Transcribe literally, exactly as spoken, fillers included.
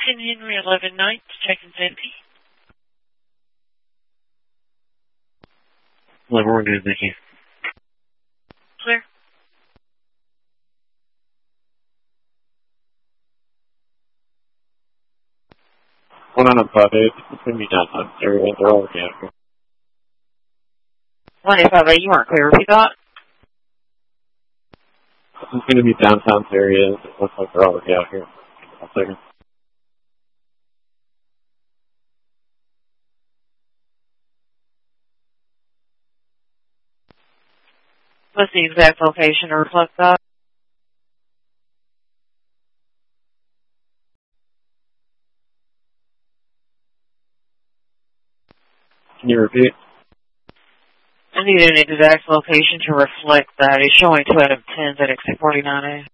ten Henry eleven ninth, checking safety. Well, we're good, thank you. Clear. One on a five eight, it's going to be downtown area, they're all okay out here. one eight five eight, you weren't clear, repeat that? It's going to be downtown area, it looks like they're all okay out here. One second. What's the exact location to reflect that? Can you repeat? I need an exact location to reflect that. It's showing two out of tens at exit forty-nine A.